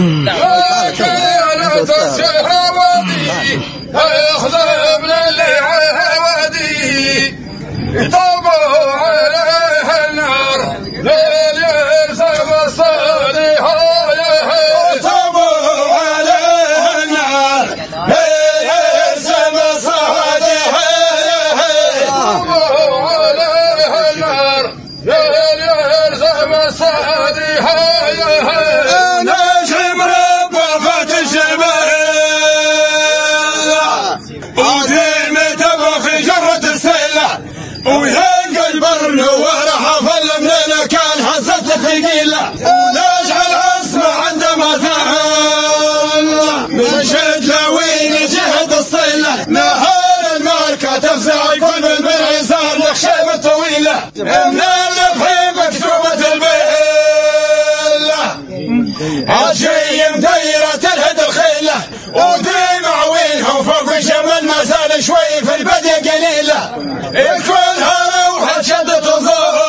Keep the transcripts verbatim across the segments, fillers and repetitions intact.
ونجعل اسمع عندما ثار من شدلوين جهد الصله نهار الماركه تفزع كل بالعزار لخشيبه طويله من النفحي مكتوبه البيله عشي مديره الهد الخيله وديم عوينهم فوق شمال ما زال شوي في البدء قليله كلها روحه شدت الظل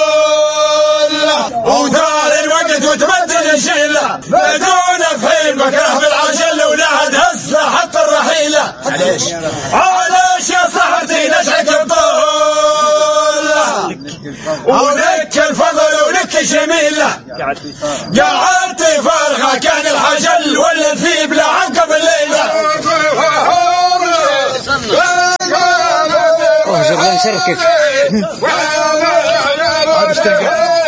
ودار الوقت وتبدل الشيله بدون فهم بكره بالعجل ولها هسه حتى الرحيله علاش علاش يا صاحبتي نشعك الطول ولك الفضل ولك جميله قعدت فارغه كان الحجل ولا في بلا عنقب الليله اوه شغال شركك